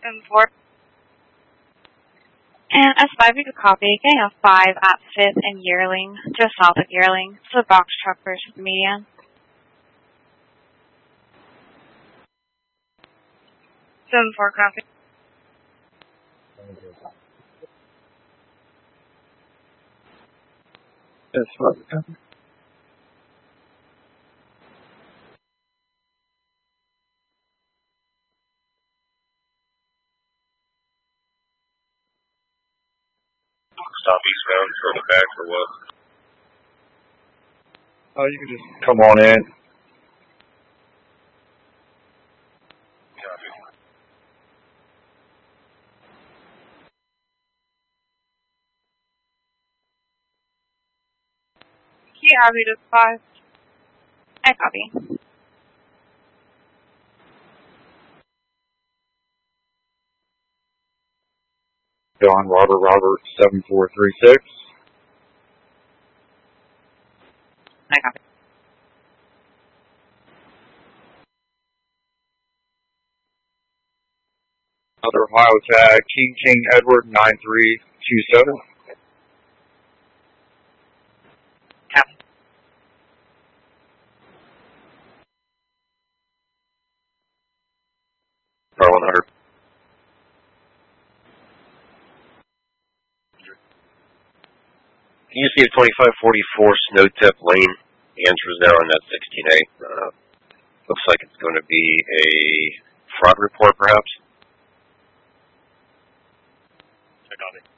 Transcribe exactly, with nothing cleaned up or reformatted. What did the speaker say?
seven four. And S five, you could copy. Getting a five at fifth and Yearling, just south of Yearling. So the box truck versus the median. seven four, copy. S five, copy. Stop eastbound for the back or what? Oh, you can just come on in. Copy. Key Abbey to five. I copy. Don Robert Robert seven four three six. I copy. Other Ohio tag King King Edward nine three two seven. Copy. R one hundred. Can you see a twenty-five forty-four snow tip lane? The answer is there on that sixteen A. Uh, looks like it's going to be a fraud report, perhaps. I got it.